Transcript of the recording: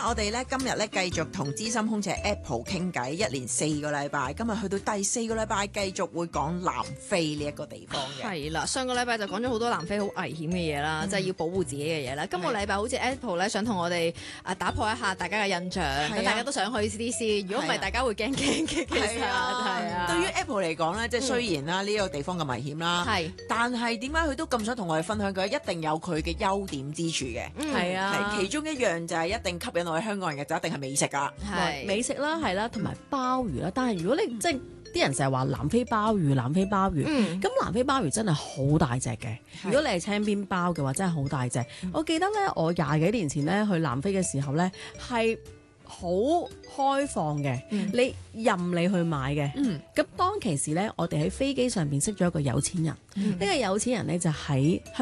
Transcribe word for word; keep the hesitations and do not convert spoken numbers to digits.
我哋咧今日咧繼續同資深空姐 Apple 傾偈，一連四個禮拜，今日去到第四個禮拜，繼續會講南非呢一個地方嘅。 係啦，上個禮拜就講咗好多南非好危險嘅嘢啦，即係、嗯、要保護自己嘅嘢啦。今個禮拜好似 Apple 咧想同我哋啊打破一下大家嘅印象，咁、啊、大家都想去 C D C， 如果唔係大家會驚驚嘅。其實係啊， 啊對於 Apple 嚟講咧，即係雖然啦呢個地方咁危險啦，係、嗯，但係點解佢都咁想同我哋分享？佢一定有佢嘅優點之處嘅。係、嗯、啊，係其中一樣就係一定吸引我哋香港人嘅就一定係美食啊， 係美食啦，係啦，同埋鮑魚啦。但係如果你即係啲人成日話南非鮑魚，南非鮑魚，咁、嗯、南非鮑魚真係好大隻嘅。如果你係青邊鮑嘅話，真係好大隻。嗯、我記得咧，我廿幾年前咧去南非嘅時候咧，係好開放嘅、嗯，你任你去買嘅。咁、嗯、當其時咧，我哋喺飛機上邊識咗一個有錢人，呢、嗯、個有錢人咧就喺香